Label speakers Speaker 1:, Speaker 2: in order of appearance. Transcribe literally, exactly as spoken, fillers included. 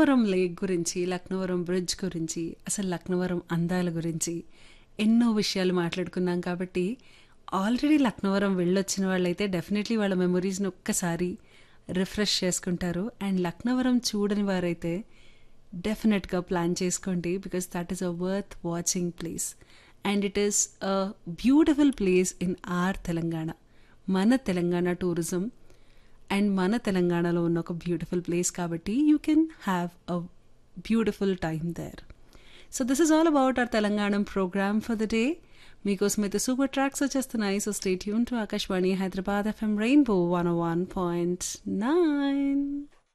Speaker 1: Laknavaram lake గురించి, Laknavaram bridge గురించి, అసలు లక్నవరం అందాల గురించి ఎన్నో విషయాలు మాట్లాడుకున్నాం కాబట్టి ఆల్రెడీ లక్నవరం వెళ్ళొచ్చిన వాళ్ళైతే డెఫినెట్లీ వాళ్ళ మెమొరీస్ని ఒక్కసారి రిఫ్రెష్ చేసుకుంటారు. అండ్ లక్నవరం చూడని వారైతే డెఫినెట్గా ప్లాన్ చేసుకోండి, because that is a worth watching place and it is a beautiful place in are Telangana. మన తెలంగాణ టూరిజం అండ్ మన తెలంగాణలో ఉన్న ఒక బ్యూటిఫుల్ ప్లేస్ కాబట్టి you can have a beautiful time there. So this is all about our Telangana programme for the day. మీకోసం అయితే super tracks వచ్చేస్తున్నాయి. So stay tune to Akashvani Hyderabad FM rainbow one one point nine.